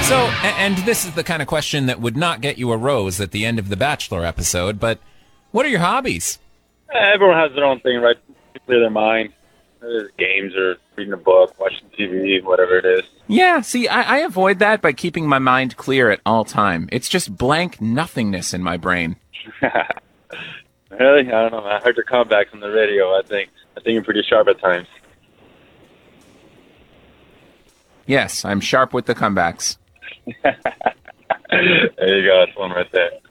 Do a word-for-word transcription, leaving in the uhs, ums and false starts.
So, a- and this is the kind of question that would not get you a rose at the end of the Bachelor episode, but what are your hobbies? Everyone has their own thing, right? To clear their mind. Whether it's games or reading a book, watching T V, whatever it is. Yeah, see, I, I avoid that by keeping my mind clear at all time. It's just blank nothingness in my brain. Really? I don't know. I heard your comebacks on the radio. I think I think you're pretty sharp at times. Yes, I'm sharp with the comebacks. There you go. That's one right there.